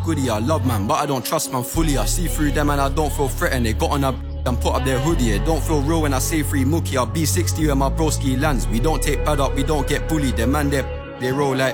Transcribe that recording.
goodie, I love man, but I don't trust man fully. I see through them and I don't feel threatened. They got on a and put up their hoodie. It don't feel real when I say free mookie. I'll be 60 when my broski lands. We don't take bad up, we don't get bullied. Them man they roll like